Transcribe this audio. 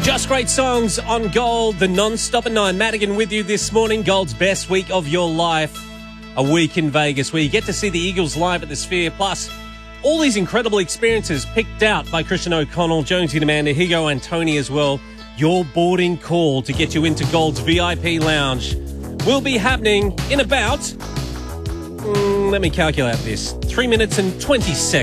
Just great songs on Gold, the non-stop at 9. Madigan with you this morning. Gold's best week of your life. A week in Vegas where you get to see the Eagles live at the Sphere. Plus, all these incredible experiences picked out by Christian O'Connell, Jonesy Amanda, Higo and Tony as well. Your boarding call to get you into Gold's VIP lounge will be happening in about, let me calculate this, 3 minutes and 20 seconds.